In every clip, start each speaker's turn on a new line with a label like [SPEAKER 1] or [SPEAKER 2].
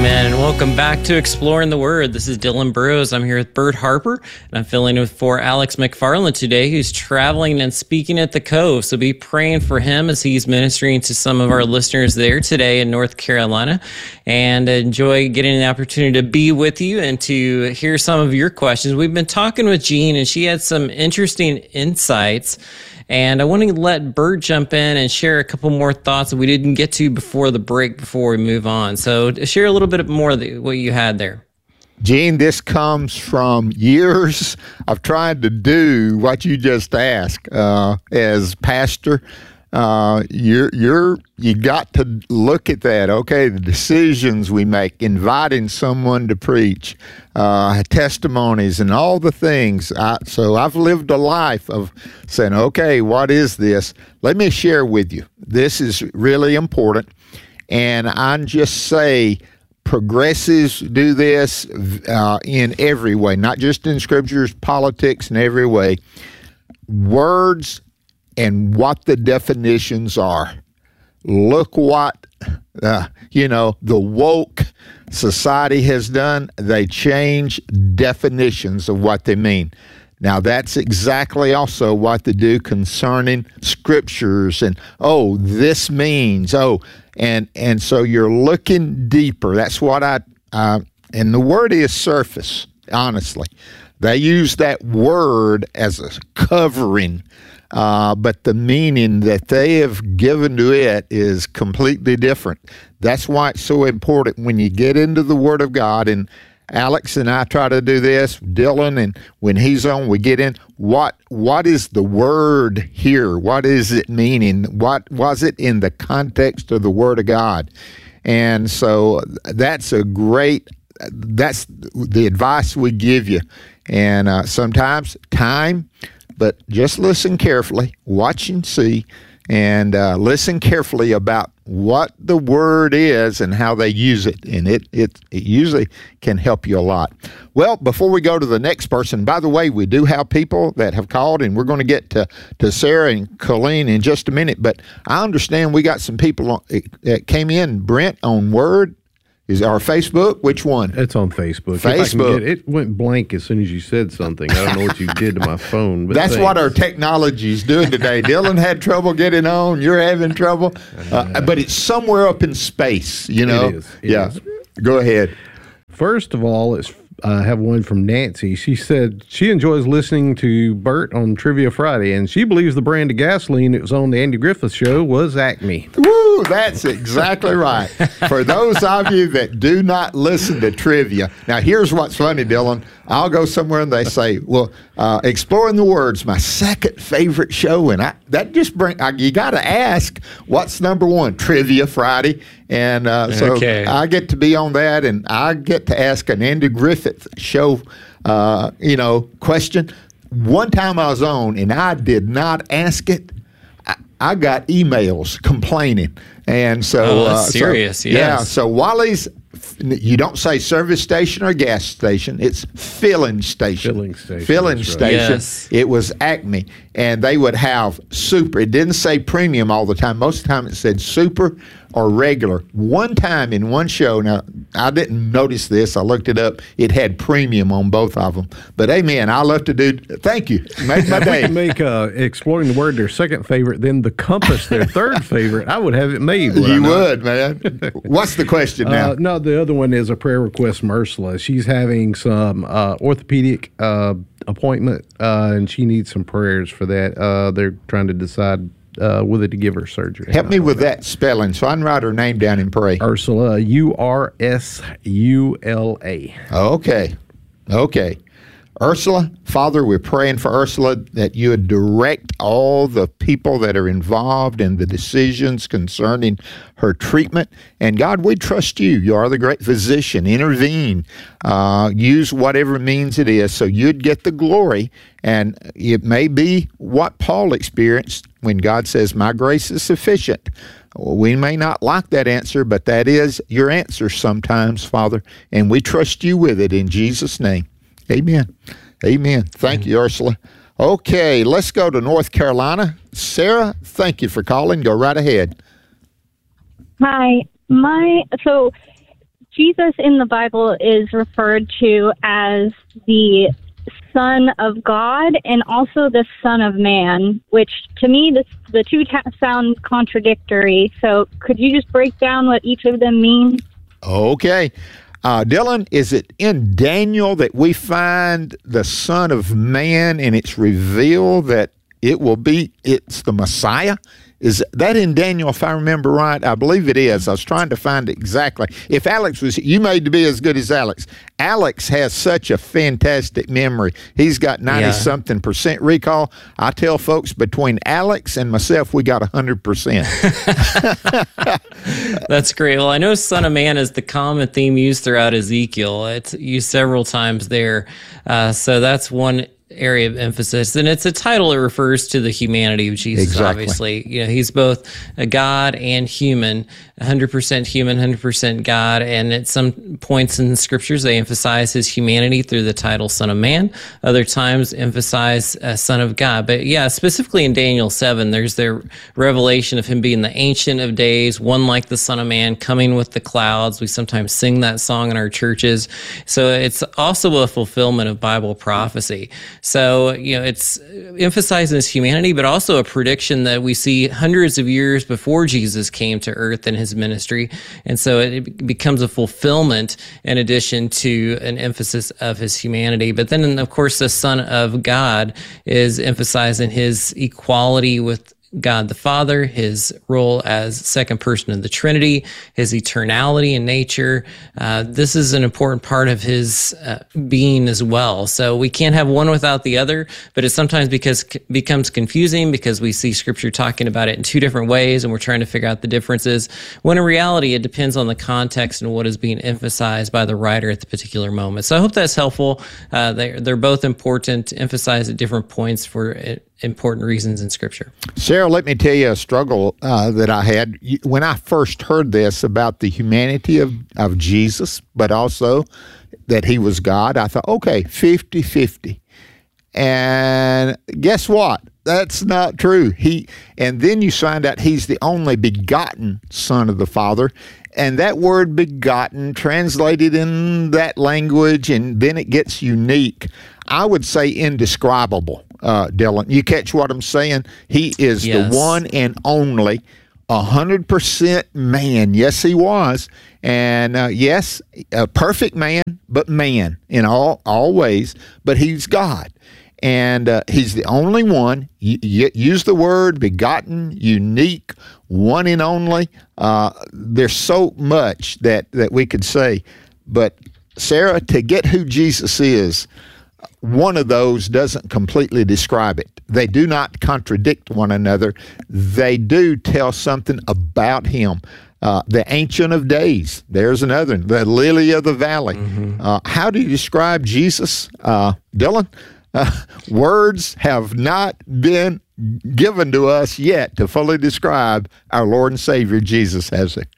[SPEAKER 1] Amen. And welcome back to Exploring the Word. This is Dylan Burrows. I'm here with Bert Harper, and I'm filling in for Alex McFarland today, who's traveling and speaking at the Cove. So be praying for him as he's ministering to some of our listeners there today in North Carolina. And enjoy getting the opportunity to be with you and to hear some of your questions. We've been talking with Jean, and she had some interesting insights. And I want to let Bert jump in and share a couple more thoughts that we didn't get to before the break before we move on. So share a little bit more of what you had there.
[SPEAKER 2] Gene, this comes from years of trying to do what you just asked. As pastor, you got to look at that. Okay, the decisions we make, inviting someone to preach, testimonies, and all the things. So I've lived a life of saying, okay, what is this? Let me share with you. This is really important, and I just say, progressives do this in every way, not just in scriptures, politics, in every way. Words and what the definitions are. Look what, the woke society has done. They change definitions of what they mean. Now, that's exactly also what they do concerning scriptures and, this means, and so you're looking deeper. That's what and the word is surface, honestly. They use that word as a covering, but the meaning that they have given to it is completely different. That's why it's so important when you get into the Word of God, and Alex and I try to do this, Dylan, and when he's on, we get in, what is the word here? What is it meaning? What was it in the context of the Word of God? And so that's the advice we give you. And sometimes time, but just listen carefully, watch and see, and listen carefully about what the word is and how they use it. And it usually can help you a lot. Well, before we go to the next person, by the way, we do have people that have called, and we're going to get to Sarah and Colleen in just a minute. But I understand we got some people that came in, Brent, on Word. Is our Facebook? Which one?
[SPEAKER 3] It's on Facebook.
[SPEAKER 2] Facebook.
[SPEAKER 3] It went blank as soon as you said something. I don't know what you did to my phone. But
[SPEAKER 2] that's what our technology is doing today. Dylan had trouble getting on. You're having trouble. But it's somewhere up in space, It
[SPEAKER 3] is. It is.
[SPEAKER 2] Go ahead.
[SPEAKER 3] First of all, I have one from Nancy. She said she enjoys listening to Bert on Trivia Friday, and she believes the brand of gasoline that was on the Andy Griffith Show was Acme.
[SPEAKER 2] Woo, that's exactly right. For those of you that do not listen to trivia, now here's what's funny, Dylan. I'll go somewhere and they say, Exploring the Word's my second favorite show, and that just you got to ask, what's number one? Trivia Friday. And so I get to be on that, and I get to ask an Andy Griffith Show, question. One time I was on, and I did not ask it. I got emails complaining, and so
[SPEAKER 1] that's serious. Yes.
[SPEAKER 2] Yeah. So Wally's, you don't say service station or gas station; it's filling station. Filling station.
[SPEAKER 1] Yes.
[SPEAKER 2] It was Acme, and they would have super. It didn't say premium all the time. Most of the time, it said super or regular. One time in one show, now I didn't notice this. I looked it up. It had premium on both of them. But amen, I love to do. Thank you. Make my day.
[SPEAKER 3] If we could make Exploring the Word their second favorite, then the Compass their third favorite, I would have it made.
[SPEAKER 2] You would, man. What's the question now?
[SPEAKER 3] No, the other one is a prayer request from Ursula. She's having some orthopedic appointment, and she needs some prayers for that. They're trying to decide whether to give her surgery.
[SPEAKER 2] Help me with that spelling so I can write her name down and pray.
[SPEAKER 3] Ursula, Ursula.
[SPEAKER 2] Okay. Ursula, Father, we're praying for Ursula that you would direct all the people that are involved in the decisions concerning her treatment. And God, we trust you. You are the great physician. Intervene. Use whatever means it is so you'd get the glory. And it may be what Paul experienced when God says, my grace is sufficient. We may not like that answer, but that is your answer sometimes, Father. And we trust you with it in Jesus' name. Amen. Thank you, Ursula. Okay, let's go to North Carolina. Sarah, thank you for calling. Go right ahead.
[SPEAKER 4] Hi. So Jesus in the Bible is referred to as the Son of God and also the Son of Man, which to me, the two sound contradictory. So could you just break down what each of them mean?
[SPEAKER 2] Okay. Dylan, is it in Daniel that we find the Son of Man and it's revealed that it's the Messiah? Is that in Daniel, if I remember right? I believe it is. I was trying to find it exactly. If Alex was, you made to be as good as Alex. Alex has such a fantastic memory. He's got 90-something% recall. I tell folks between Alex and myself, we got 100%.
[SPEAKER 1] That's great. Well, I know Son of Man is the common theme used throughout Ezekiel. It's used several times there. So that's one area of emphasis, and it's a title that refers to the humanity of Jesus.
[SPEAKER 2] Exactly.
[SPEAKER 1] Obviously, he's both a God and human, 100% human, 100% God. And at some points in the scriptures, they emphasize his humanity through the title Son of Man. Other times emphasize Son of God. But yeah, specifically in Daniel 7, there's the revelation of him being the Ancient of Days, one like the Son of Man, coming with the clouds. We sometimes sing that song in our churches. So it's also a fulfillment of Bible prophecy. So, it's emphasizing his humanity, but also a prediction that we see hundreds of years before Jesus came to earth in his ministry. And so it becomes a fulfillment in addition to an emphasis of his humanity. But then, of course, the Son of God is emphasizing his equality with God the Father, his role as second person of the Trinity, his eternality in nature. This is an important part of his being as well. So we can't have one without the other, but it sometimes becomes confusing because we see Scripture talking about it in two different ways, and we're trying to figure out the differences, when in reality it depends on the context and what is being emphasized by the writer at the particular moment. So I hope that's helpful. They're both important, emphasized at different points for important reasons in Scripture.
[SPEAKER 2] Sarah, let me tell you a struggle that I had when I first heard this about the humanity of Jesus, but also that he was God. I thought, okay, 50-50. And guess what? That's not true. And then you find out he's the only begotten Son of the Father. And that word begotten, translated in that language, and then it gets unique. I would say indescribable, Dylan. You catch what I'm saying? He is the one and only 100% man. Yes, he was. And yes, a perfect man, but man in all ways. But he's God. And he's the only one. Use the word begotten, unique, one and only. There's so much that we could say. But Sarah, to get who Jesus is, one of those doesn't completely describe it. They do not contradict one another. They do tell something about him. The Ancient of Days, there's another one. The Lily of the Valley. How do you describe Jesus, Dylan? Words have not been given to us yet to fully describe our Lord and Savior Jesus, has they?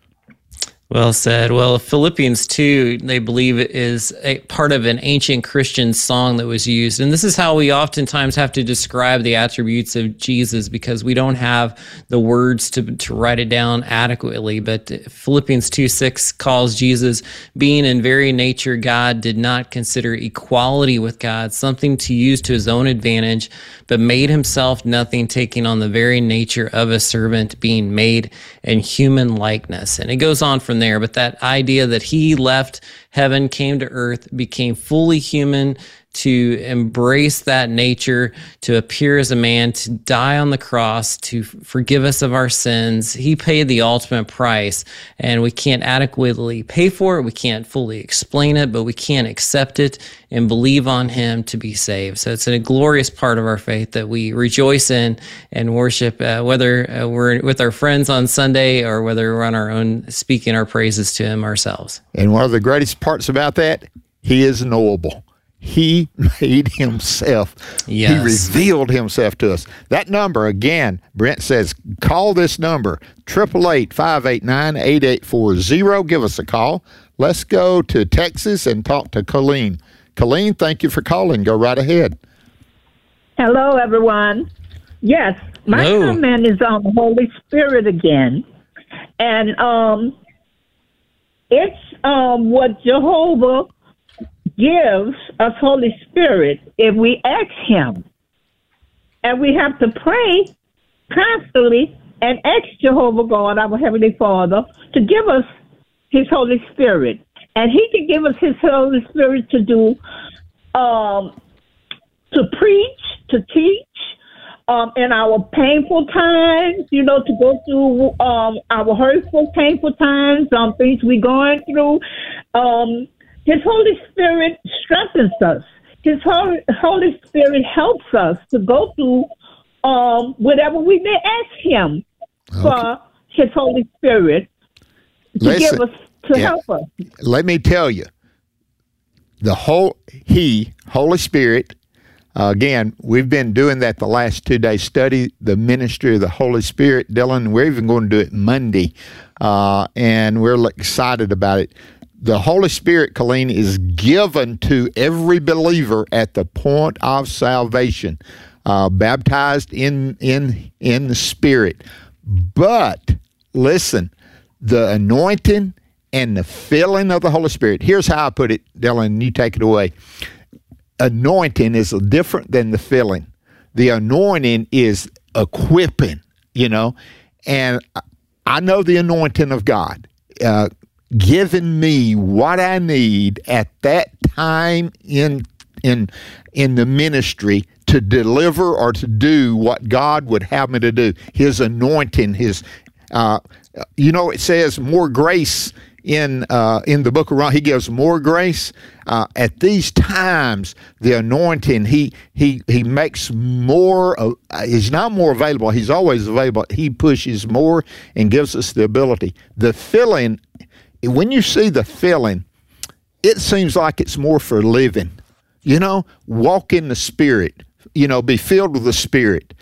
[SPEAKER 1] Well said. Well, Philippians 2, they believe it is a part of an ancient Christian song that was used. And this is how we oftentimes have to describe the attributes of Jesus, because we don't have the words to write it down adequately. But Philippians 2:6 calls Jesus, being in very nature God, did not consider equality with God something to use to his own advantage, but made himself nothing, taking on the very nature of a servant, being made in human likeness. And it goes on from there, but that idea that he left heaven, came to earth, became fully human, to embrace that nature, to appear as a man, to die on the cross, to forgive us of our sins. He paid the ultimate price, and we can't adequately pay for it. We can't fully explain it, but we can accept it and believe on him to be saved. So it's a glorious part of our faith that we rejoice in and worship, whether we're with our friends on Sunday or whether we're on our own speaking our praises to him ourselves.
[SPEAKER 2] And one of the greatest parts about that, he is knowable. He made himself.
[SPEAKER 1] Yes.
[SPEAKER 2] He revealed himself to us. That number, again, Brent says, call this number, 888-589-8840. Give us a call. Let's go to Texas and talk to Colleen. Colleen, thank you for calling. Go right ahead.
[SPEAKER 5] Hello, everyone. Yes, my comment is on the Holy Spirit again. And It's what Jehovah gives us Holy Spirit if we ask Him. And we have to pray constantly and ask Jehovah God, our Heavenly Father, to give us His Holy Spirit. And He can give us His Holy Spirit to do, to preach, to teach, in our painful times, to go through our hurtful, painful times, things we're going through. His Holy Spirit strengthens us. His Holy Spirit helps us to go through whatever we may ask Him for His Holy Spirit to give us, to help us.
[SPEAKER 2] Let me tell you, Holy Spirit, again, we've been doing that the last 2 days, study the ministry of the Holy Spirit, Dylan. We're even going to do it Monday, and we're excited about it. The Holy Spirit, Colleen, is given to every believer at the point of salvation, baptized in the Spirit. But, listen, the anointing and the filling of the Holy Spirit, here's how I put it, Dylan, you take it away. Anointing is different than the filling. The anointing is equipping, and I know the anointing of God, giving me what I need at that time in the ministry to deliver or to do what God would have me to do. His anointing, it says more grace in the book of Romans. He gives more grace. At these times, the anointing, he makes more. He's not more available. He's always available. He pushes more and gives us the ability. The filling, when you see the filling, it seems like it's more for living. Walk in the Spirit. Be filled with the Spirit.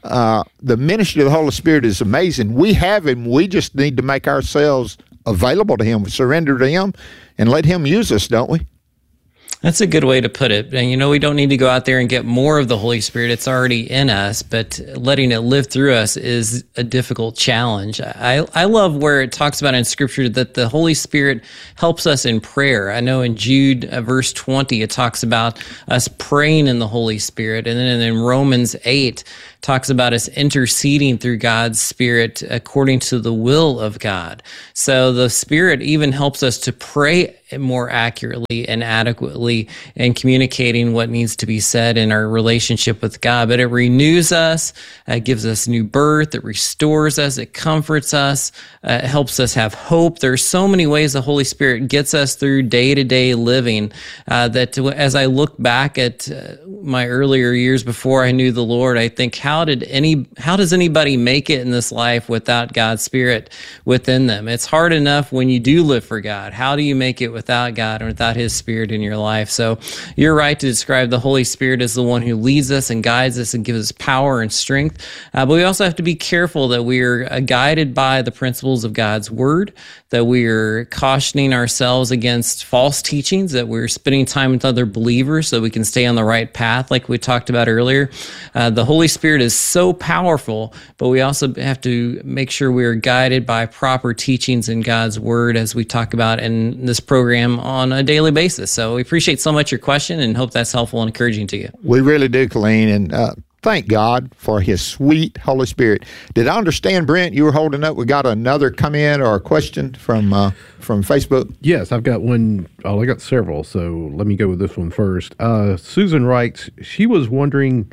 [SPEAKER 2] The ministry of the Holy Spirit is amazing. We have Him. We just need to make ourselves available to Him, surrender to Him, and let Him use us, don't we?
[SPEAKER 1] That's a good way to put it. And, we don't need to go out there and get more of the Holy Spirit. It's already in us, but letting it live through us is a difficult challenge. I love where it talks about in Scripture that the Holy Spirit helps us in prayer. I know in Jude verse 20, it talks about us praying in the Holy Spirit. And then in Romans 8, talks about us interceding through God's Spirit according to the will of God. So the Spirit even helps us to pray more accurately and adequately and communicating what needs to be said in our relationship with God. But it renews us, it gives us new birth, it restores us, it comforts us, it helps us have hope. There's so many ways the Holy Spirit gets us through day-to-day living that as I look back at my earlier years before I knew the Lord, I think, how does anybody make it in this life without God's Spirit within them? It's hard enough when you do live for God. How do you make it without God and without His Spirit in your life? So you're right to describe the Holy Spirit as the one who leads us and guides us and gives us power and strength. But we also have to be careful that we are guided by the principles of God's Word, that we are cautioning ourselves against false teachings, that we're spending time with other believers so we can stay on the right path, like we talked about earlier. The Holy Spirit is so powerful, but we also have to make sure we are guided by proper teachings in God's Word, as we talk about in this program on a daily basis. So we appreciate so much your question and hope that's helpful and encouraging to you.
[SPEAKER 2] We really do, Colleen, and thank God for His sweet Holy Spirit. Did I understand, Brent, you were holding up? We got another comment or a question from Facebook?
[SPEAKER 3] Yes, I've got one. Oh, I got several, so let me go with this one first. Susan writes, she was wondering,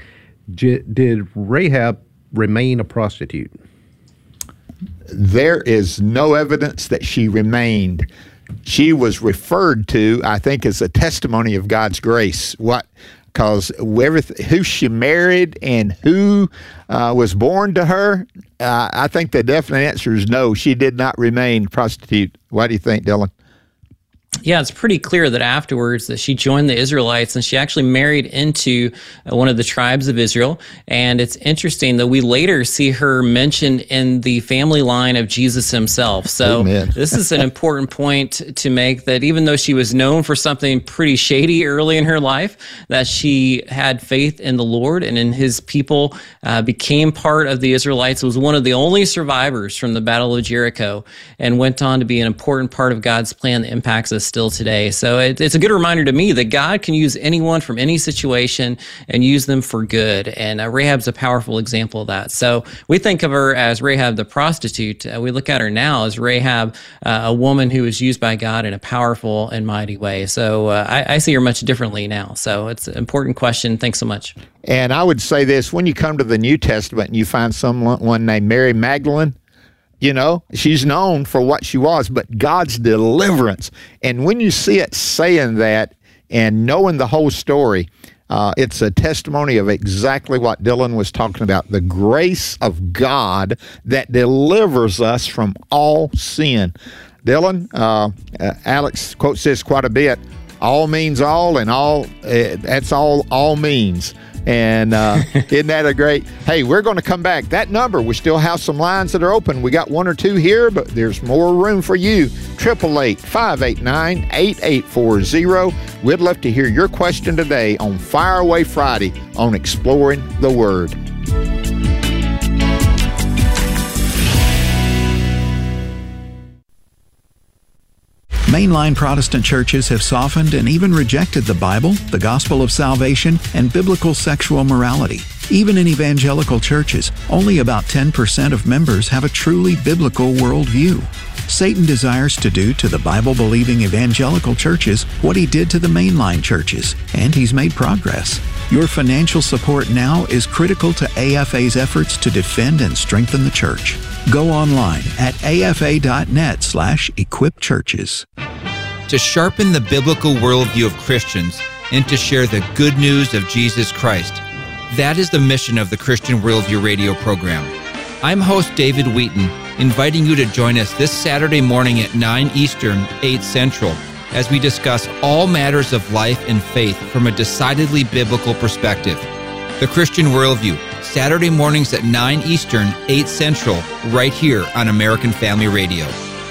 [SPEAKER 3] did Rahab remain a prostitute?
[SPEAKER 2] There is no evidence that she remained. She was referred to, I think, as a testimony of God's grace. Because who she married and who was born to her, I think the definite answer is no. She did not remain prostitute. What do you think, Dylan?
[SPEAKER 1] Yeah, it's pretty clear that afterwards that she joined the Israelites and she actually married into one of the tribes of Israel. And it's interesting that we later see her mentioned in the family line of Jesus himself. So this is an important point to make, that even though she was known for something pretty shady early in her life, that she had faith in the Lord and in his people, became part of the Israelites, was one of the only survivors from the Battle of Jericho, and went on to be an important part of God's plan that impacts us still today. So it's a good reminder to me that God can use anyone from any situation and use them for good. And Rahab's a powerful example of that. So we think of her as Rahab the prostitute. We look at her now as Rahab, a woman who is used by God in a powerful and mighty way. So I see her much differently now. So it's an important question. Thanks so much.
[SPEAKER 2] And I would say this, when you come to the New Testament and you find someone named Mary Magdalene, you know, she's known for what she was, but God's deliverance. And when you see it saying that and knowing the whole story, it's a testimony of exactly what Dylan was talking about, the grace of God that delivers us from all sin. Dylan, Alex quotes this quite a bit. All means all, and all that's all means. And isn't that a great? Hey, we're going to come back. That number, we still have some lines that are open. We got one or two here, but there's more room for you. 888-589-8840. We'd love to hear your question today on Fire Away Friday on Exploring the Word.
[SPEAKER 6] Mainline Protestant churches have softened and even rejected the Bible, the gospel of salvation, and biblical sexual morality. Even in evangelical churches, only about 10% of members have a truly biblical worldview. Satan desires to do to the Bible-believing evangelical churches what he did to the mainline churches, and he's made progress. Your financial support now is critical to AFA's efforts to defend and strengthen the church. Go online at afa.net/equipchurches.
[SPEAKER 7] To sharpen the biblical worldview of Christians and to share the good news of Jesus Christ. That is the mission of the Christian Worldview radio program. I'm host David Wheaton, inviting you to join us this Saturday morning at 9 Eastern, 8 Central, as we discuss all matters of life and faith from a decidedly biblical perspective. The Christian Worldview, Saturday mornings at 9 Eastern, 8 Central, right here on American Family Radio.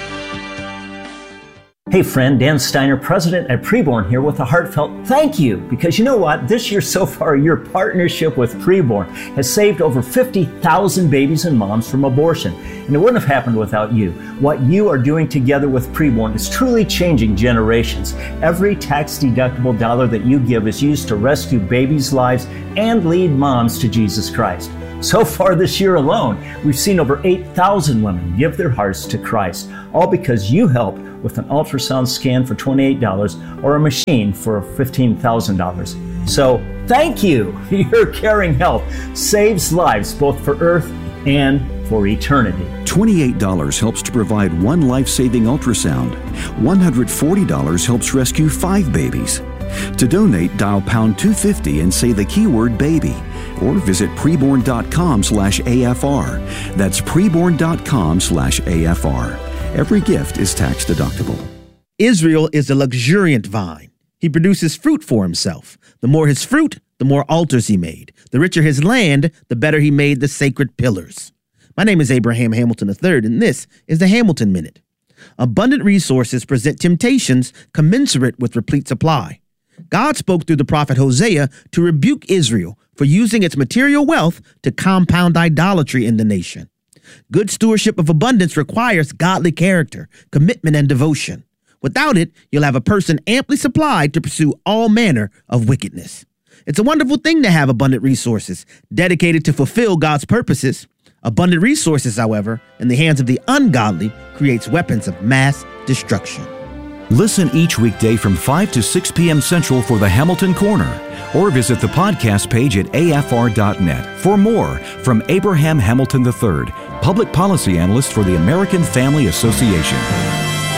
[SPEAKER 8] Hey friend, Dan Steiner, president at Preborn here with a heartfelt thank you. Because you know what? This year so far, your partnership with Preborn has saved over 50,000 babies and moms from abortion. And it wouldn't have happened without you. What you are doing together with Preborn is truly changing generations. Every tax-deductible dollar that you give is used to rescue babies' lives and lead moms to Jesus Christ. So far this year alone, we've seen over 8,000 women give their hearts to Christ, all because you help with an ultrasound scan for $28 or a machine for $15,000. So thank you. Your caring help saves lives both for earth and for eternity.
[SPEAKER 9] $28 helps to provide one life-saving ultrasound. $140 helps rescue 5 babies. To donate, dial pound 250 and say the keyword baby, or visit preborn.com/AFR. That's preborn.com/AFR. Every gift is tax deductible.
[SPEAKER 10] Israel is a luxuriant vine. He produces fruit for himself. The more his fruit, the more altars he made. The richer his land, the better he made the sacred pillars. My name is Abraham Hamilton III, and this is the Hamilton Minute. Abundant resources present temptations commensurate with replete supply. God spoke through the prophet Hosea to rebuke Israel for using its material wealth to compound idolatry in the nation. Good stewardship of abundance requires godly character, commitment, and devotion. Without it, you'll have a person amply supplied to pursue all manner of wickedness. It's a wonderful thing to have abundant resources dedicated to fulfill God's purposes. Abundant resources, however, in the hands of the ungodly creates weapons of mass destruction.
[SPEAKER 9] Listen each weekday from 5 to 6 p.m. Central for the Hamilton Corner, or visit the podcast page at afr.net for more from Abraham Hamilton III, Public Policy Analyst for the American Family Association.